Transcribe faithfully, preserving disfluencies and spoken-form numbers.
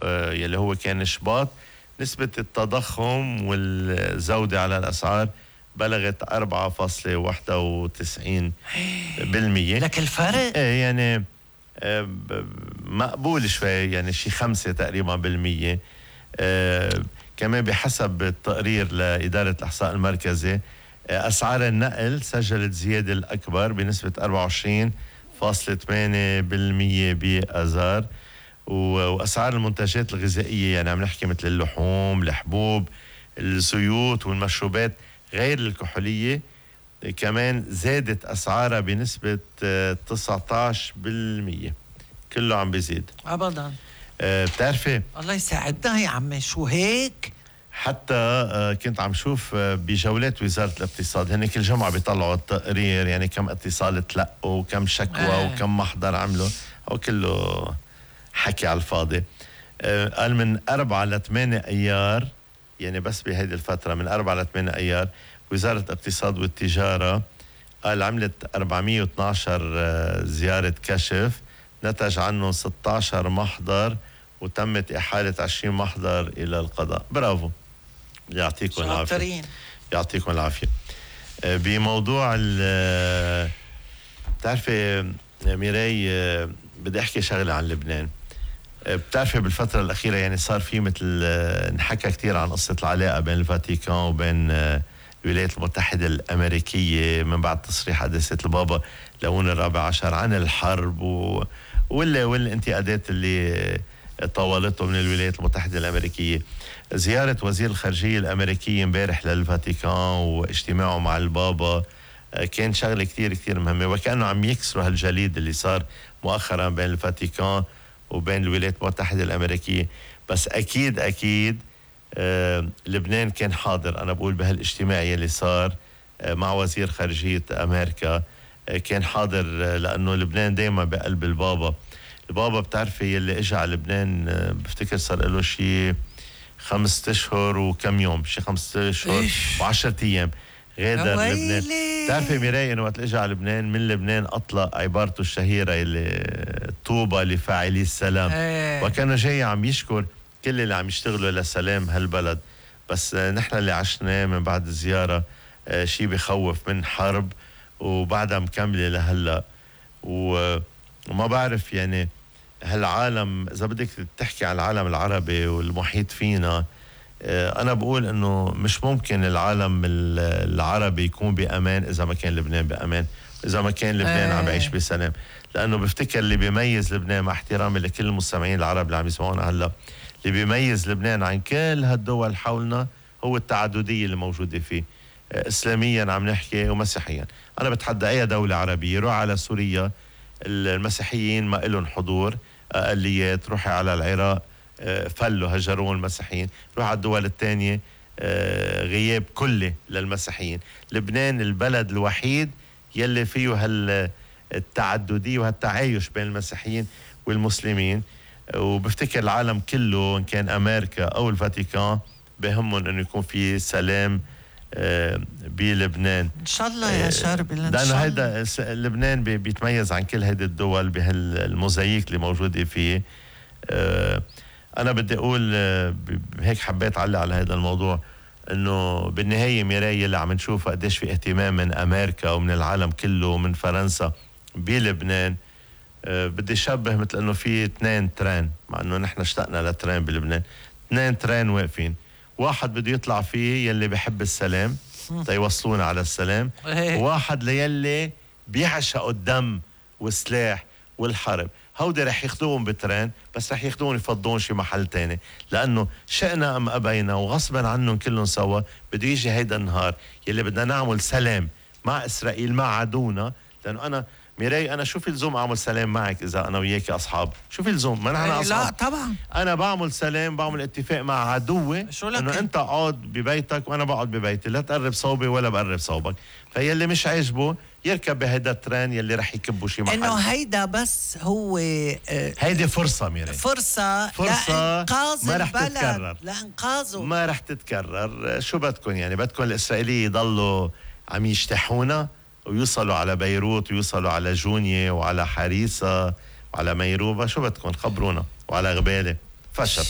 يلي هو كان شباط، نسبة التضخم والزودة على الأسعار بلغت أربعة فاصلة واحد وتسعين بالمية. لك الفرق يعني مقبول شوي، يعني شي خمسة تقريبا بالمية. كمان بحسب التقرير لإدارة الإحصاء المركزي، أسعار النقل سجلت زيادة الأكبر بنسبة أربعة وعشرين فاصلة ثمانية بالمية بآذار. وأسعار المنتجات الغذائية، يعني عم نحكي مثل اللحوم، الحبوب، الزيوت والمشروبات غير الكحولية، كمان زادت أسعارها بنسبة تسعة عشر بالمية. كله عم بيزيد أبدا. أه بتعرفي الله يساعدنا يا عمي، شو هيك؟ حتى أه كنت عم شوف أه بجولات وزارة الاقتصاد، هن كل جمعة بيطلعوا التقرير، يعني كم اتصال تلقوا وكم شكوى آه. وكم محضر عملوا، أو كله حكي على الفاضي. أه قال من أربعة لثمانية أيار، يعني بس بهيدي الفترة من أربعة لثمانية أيار، وزارة الاقتصاد والتجارة قال عملت أربعمية واثني عشر زيارة كشف، نتج عنه ستة عشر محضر، وتمت إحالة عشرين محضر إلى القضاء. برافو، يعطيكم العافية. يعطيكم العافية. بموضوع ال بتعرفي ميراي، بدي أحكي شغلة عن لبنان. بتعرفي بالفترة الأخيرة يعني صار في مثل نحكى كتير عن قصة العلاقة بين الفاتيكان وبين الولايات المتحدة الأمريكية من بعد تصريح قداسة البابا لون الرابع عشر عن الحرب و... ولا والانتقادات اللي طاولته من الولايات المتحدة الأمريكية. زيارة وزير الخارجية الأمريكي امبارح للفاتيكان واجتماعه مع البابا كان شغلة كتير كتير مهمة، وكأنه عم يكسروا هالجليد اللي صار مؤخرا بين الفاتيكان وبين الولايات المتحدة الأمريكية. بس أكيد أكيد آه لبنان كان حاضر، أنا بقول بهالاجتماع يلي صار آه مع وزير خارجية أمريكا، آه كان حاضر، آه لأنه لبنان دايما بقلب البابا. البابا بتعرفي يلي اجى على لبنان آه بفتكر صار له شي خمسة أشهر وكم يوم، شي خمسة أشهر وعشرة أيام غادر لبنان. بتعرفي ميراي انه وقت اجى على لبنان من لبنان اطلق عبارته الشهيره اللي طوبى لفاعلي السلام، ايه. وكان جاي عم يشكر كل اللي عم يشتغلوا لسلام هالبلد. بس نحن اللي عشناه من بعد الزياره شيء بخوف من حرب وبعدها مكمله لهلا، وما بعرف يعني هالعالم اذا بدك تحكي عن العالم العربي والمحيط فينا، أنا بقول إنه مش ممكن العالم العربي يكون بأمان إذا ما كان لبنان بأمان، إذا ما كان لبنان عم يعيش بسلام. لأنه بفتكر اللي بيميز لبنان، مع احترامي لكل المستمعين العرب اللي عم يسمعونا هلا، اللي بيميز لبنان عن كل هالدول حولنا هو التعددية اللي موجودة فيه، إسلاميا عم نحكي ومسيحيا. أنا بتحدى أي دولة عربية، روح على سوريا المسيحيين ما إلهم حضور، أقليات، روحي على العراق فلوا هجرون المسيحيين، روح على الدول الثانية غياب كلي للمسيحيين. لبنان البلد الوحيد يلي فيه هالتعددية وهالتعايش بين المسيحيين والمسلمين، وبفتكر العالم كله إن كان أمريكا أو الفاتيكان بهمهم إنه يكون في سلام بلبنان إن شاء الله يا شارب. لأنه هيدا لبنان بيتميز عن كل هيدا الدول بهالموزايك اللي موجودة فيه. أنا بدي أقول هيك، حبيت أعلق على هذا الموضوع، إنه بالنهاية ميراي اللي عم نشوف قديش في اهتمام من أمريكا ومن العالم كله ومن فرنسا بلبنان. أه بدي شبه مثل إنه في اثنين ترين، مع إنه نحن اشتقنا لترين بلبنان، اثنين ترين واقفين، واحد بده يطلع فيه يلي بيحب السلام تيوصلونا على السلام، وواحد ليلي بيعشقوا الدم والسلاح والحرب. هودي رح ياخذوهم بترين، بس رح ياخذوهم يفضون شي محل تاني، لأنه شئنا أم أبينا وغصبا عنهم كلهم سوا بده يجي هيدا النهار يلي بدنا نعمل سلام مع إسرائيل، مع عدونا. لأنه أنا ميراي أنا شو في لزوم أعمل سلام معك إذا أنا وياك أصحاب؟ شو في لزوم؟ ما نحن أصحاب. لا طبعا أنا بعمل سلام، بعمل اتفاق مع عدوي إنه أنت اقعد ببيتك وأنا بقعد ببيتي، لا تقرب صوبي ولا بقرب صوبك. فيلي مش عاجبه يركب بهيدا الترين يلي رح يكبوا شي محل. انه هيدا بس هو اه هيدي فرصة ميراي، فرصة فرصة لإنقاذ ما رح البلد، تتكرر، لإنقاذه ما رح تتكرر. شو بدكم يعني؟ بدكم الإسرائيلية يضلوا عم يجتاحونا ويوصلوا على بيروت ويوصلوا على جونية وعلى حريصة وعلى ميروبة؟ شو بدكم؟ خبرونا. وعلى غبالة فشل.